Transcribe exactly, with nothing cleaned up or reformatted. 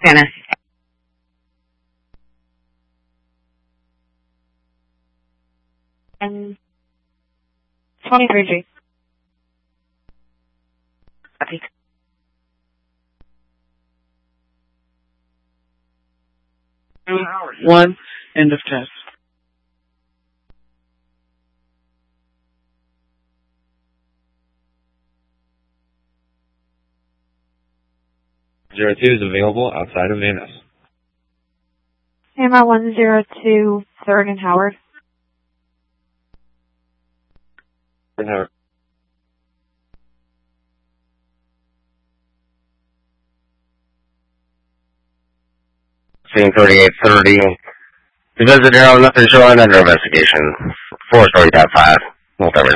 Dennis. And twenty-three G. Copy. One, end of test. Zero two is available outside of Van Ness. A M R one zero two, third and Howard. Howard. Scene thirty-eight thirty. The visitor on nothing showing under investigation. Four story top five. Multiple